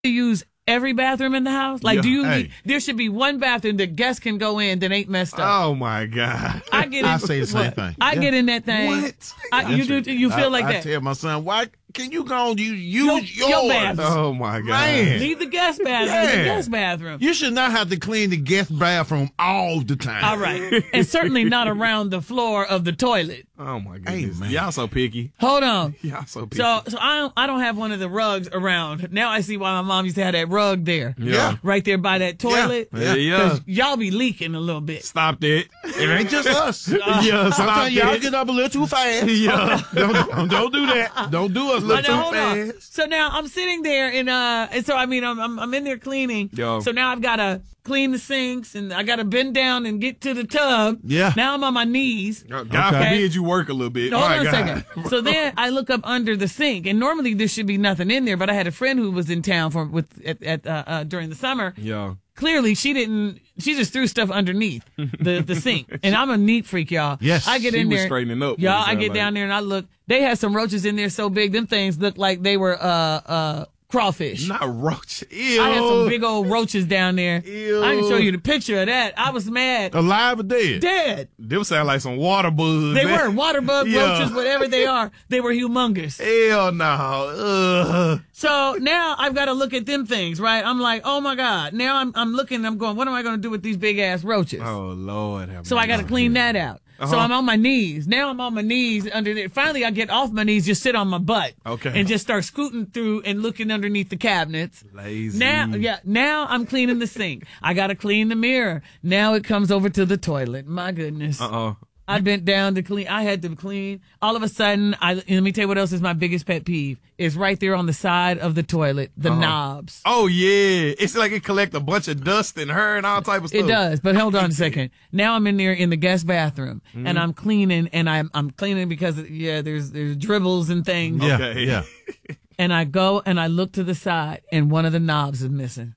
use every bathroom in the house? Like, there should be one bathroom that guests can go in that ain't messed up. Oh my God. I say the same thing. I get in that thing. What? You feel like that? I tell my son, why can you go on use yours? Your bathroom. Oh my God. Man. Leave the guest bathroom. The guest bathroom. You should not have to clean the guest bathroom all the time. All right. And certainly not around the floor of the toilet. Oh my goodness. Hey, man. Y'all so picky. Hold on. Y'all so picky. So I don't have one of the rugs around. Now I see why my mom used to have that rug there. Yeah. Right there by that toilet. Yeah. 'Cause y'all be leaking a little bit. Stop that. It ain't just us. Yeah, stop Sometimes y'all that. get up a little too fast. Yeah. Don't do that. Don't do us a little too Hold fast. on. So now I'm sitting there and so I mean I'm in there cleaning. Yo. So now I've got to clean the sinks and I got to bend down and get to the tub. Yeah. Now I'm on my knees. God Okay. forbid you work a little bit. Hold My on a God. second. So then I look up under the sink, and normally there should be nothing in there. But I had a friend who was in town during the summer. Yeah. Clearly, she just threw stuff underneath the sink. And I'm a neat freak, y'all. Yes. I get She in was there. straightening up. Y'all, what it I get sound down there and I look. They had some roaches in there so big, them things looked like they were crawfish. like. Not roach. Ew. I had some big old roaches down there. Ew. I can show you the picture of that. I was mad. Alive or dead? Dead. Them sound like some water bugs. They were water bug Yeah. roaches, whatever they are. They were humongous. Hell no. So now I've got to look at them things, right? I'm like, oh my God. Now I'm looking, I'm going, what am I going to do with these big ass roaches? Oh Lord. have So I got to mercy. clean that out. So I'm on my knees. Now I'm on my knees under there. Finally, I get off my knees, just sit on my butt. Okay. And just start scooting through and looking underneath the cabinets. Lazy. Now I'm cleaning the sink. I got to clean the mirror. Now it comes over to the toilet. My goodness. I bent down to clean. I had to clean. All of a sudden, let me tell you what else is my biggest pet peeve. It's right there on the side of the toilet, the knobs. Oh yeah. It's like it collect a bunch of dust and hair and all type of stuff. It does, but hold on a second. Now I'm in there in the guest bathroom, and I'm cleaning, and I'm cleaning because there's dribbles and things. Yeah. Okay. Yeah. And I go and I look to the side, and one of the knobs is missing.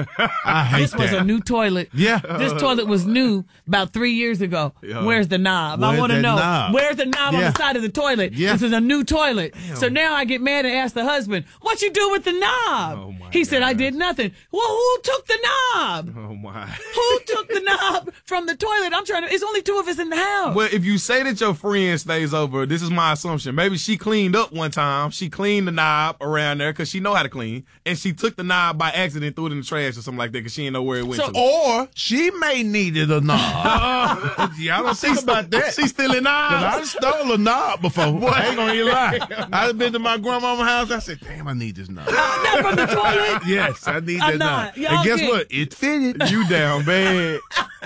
I hate This was that. a new toilet. Yeah. This toilet was new about 3 years ago. Yeah. Where's the knob? I Where's want to that know. knob? Where's the knob on Yeah. the side of the toilet? Yeah. This is a new toilet. So now I get mad and ask the husband, what you do with the knob? Oh, my He said, I gosh. did nothing. Well, who took the knob? Oh my. Who took the knob from the toilet? It's only two of us in the house. Well, if you say that your friend stays over, this is my assumption. Maybe she cleaned up one time. She cleaned the knob around there because she know how to clean, and she took the knob by accident, threw it in the trash or something like that because she didn't know where it went So- to. Or she may needed a knob. Y'all don't think about that. She's still in 'Cause I knobs. done stole a knob before. Boy, I ain't gonna even lie. I done been to my grandmama's house. I said, damn, I need this knob. Not from the toilet. Yes, I need I'm that not. knob. Y'all And guess get- what? It fitted. You down bad.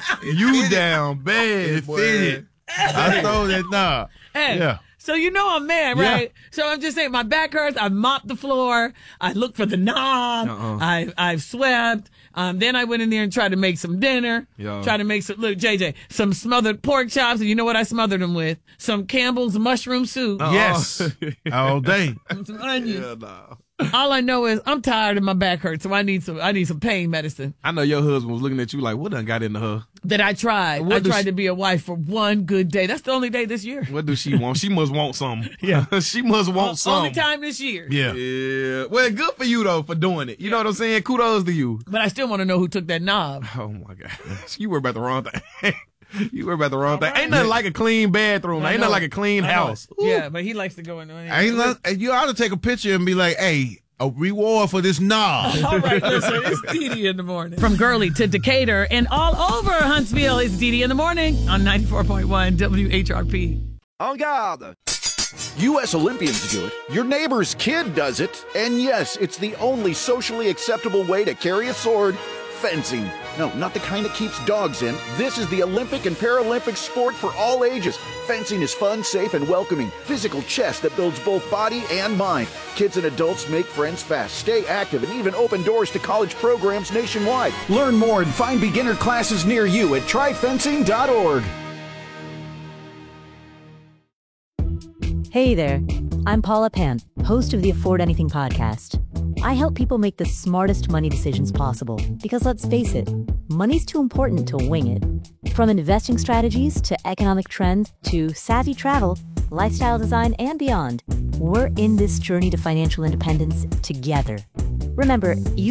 You down bad. It boy. fitted. I stole that knob. Hey, Yeah. so you know I'm mad, Yeah. right? So I'm just saying, my back hurts. I mopped the floor. I looked for the knob. I've swept. Then I went in there and tried to make some dinner. Yeah. Tried to make some smothered pork chops. And you know what I smothered them with? Some Campbell's mushroom soup. Yes. All day. And some onions. Yeah, no. All I know is I'm tired and my back hurts, so I need some pain medicine. I know your husband was looking at you like, what done got into her? That I tried. What I does tried she- to be a wife for one good day. That's the only day this year. What does she want? She must want something. Yeah. She must want something. Only time this year. Yeah. Yeah. Well, good for you, though, for doing it. You know what I'm saying? Kudos to you. But I still want to know who took that knob. Oh, my God. You worry about the wrong thing. You worry about the wrong thing. right. Ain't nothing like a clean bathroom. I Ain't know. nothing like a clean I know. house. Ooh. Yeah, but he likes to go in there. Ain't not, you ought to take a picture and be like, hey, a reward for this knob. All right, listen, it's Dee in the morning. From Gurley to Decatur and all over Huntsville, it's Dee in the morning on 94.1 WHRP. En garde! U.S. Olympians do it, your neighbor's kid does it, and yes, it's the only socially acceptable way to carry a sword, fencing. No, not the kind that keeps dogs in. This is the Olympic and Paralympic sport for all ages. Fencing is fun, safe, and welcoming. Physical chess that builds both body and mind. Kids and adults make friends fast, stay active, and even open doors to college programs nationwide. Learn more and find beginner classes near you at tryfencing.org. Hey there, I'm Paula Pan, host of the Afford Anything podcast. I help people make the smartest money decisions possible because let's face it, money's too important to wing it. From investing strategies to economic trends to savvy travel, lifestyle design, and beyond, we're in this journey to financial independence together. Remember, you